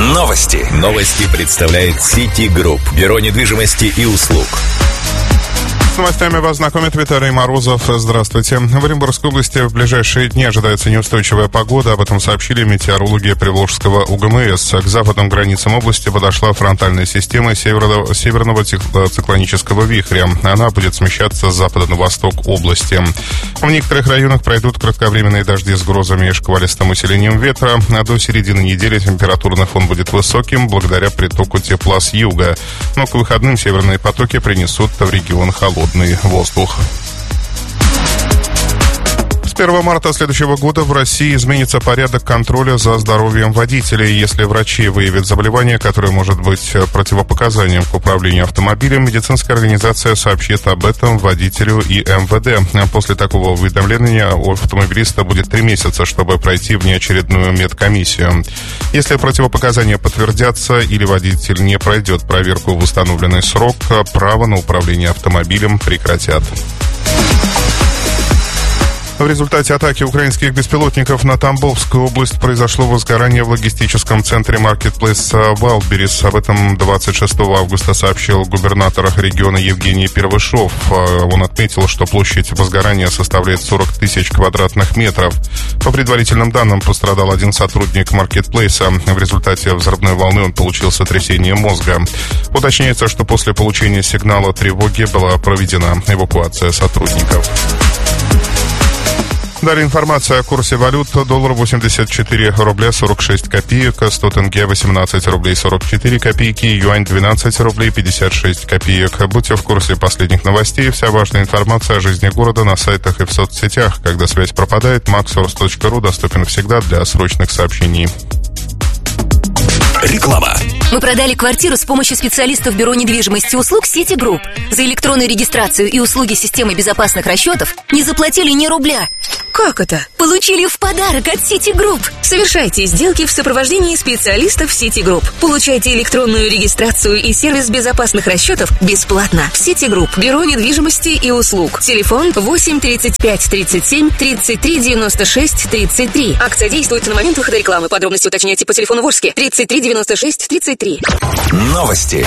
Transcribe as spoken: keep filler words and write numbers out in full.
Новости. Новости представляет City Group. Бюро недвижимости и услуг. С новостями вас знакомит Виталий Морозов. Здравствуйте. В Оренбургской области в ближайшие дни ожидается неустойчивая погода. Об этом сообщили метеорологи Приволжского УГМС. К западным границам области подошла фронтальная система северного, северного циклонического вихря. Она будет смещаться с запада на восток области. В некоторых районах пройдут кратковременные дожди с грозами и шквалистым усилением ветра. А до середины недели температурный фон будет высоким благодаря притоку тепла с юга. Но к выходным северные потоки принесут в регион холодный воздух. С первого марта следующего года в России изменится порядок контроля за здоровьем водителей. Если врачи выявят заболевание, которое может быть противопоказанием к управлению автомобилем, медицинская организация сообщит об этом водителю и эм вэ дэ. После такого уведомления у автомобилиста будет три месяца, чтобы пройти внеочередную медкомиссию. Если противопоказания подтвердятся или водитель не пройдет проверку в установленный срок, право на управление автомобилем прекратят. В результате атаки украинских беспилотников на Тамбовскую область произошло возгорание в логистическом центре маркетплейса Вайлдберрис. Об этом двадцать шестого августа сообщил губернатор региона Евгений Первышов. Он отметил, что площадь возгорания составляет сорок тысяч квадратных метров. По предварительным данным, пострадал один сотрудник маркетплейса. В результате взрывной волны он получил сотрясение мозга. Уточняется, что после получения сигнала тревоги была проведена эвакуация сотрудников. Далее информация о курсе валют. Доллар восемьдесят четыре рубля сорок шесть копеек, сто тенге восемнадцать рублей сорок четыре копейки, юань двенадцать рублей пятьдесят шесть копеек. Будьте в курсе последних новостей. Вся важная информация о жизни города на сайтах и в соцсетях. Когда связь пропадает, максорс точка ру доступен всегда для срочных сообщений. Реклама. Мы продали квартиру с помощью специалистов Бюро недвижимости и услуг City Group. За электронную регистрацию и услуги системы безопасных расчетов не заплатили ни рубля. Как это? Получили в подарок от City Group. Совершайте сделки в сопровождении специалистов City Group. Получайте электронную регистрацию и сервис безопасных расчетов бесплатно. City Group. Бюро недвижимости и услуг. Телефон восемь тридцать пять тридцать семь тридцать три девяносто шесть тридцать три. Акция действует на момент выхода рекламы. Подробности уточняйте по телефону Ворске тридцать три девяносто шесть тридцать три. Новости.